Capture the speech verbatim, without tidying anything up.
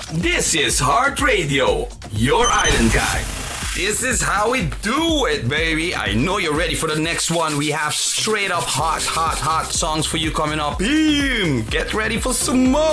This is Heart Radio, your island guy. This is how we do it, baby. I know you're ready for the next one. We have straight up hot, hot, hot songs for you coming up. Get ready for some more.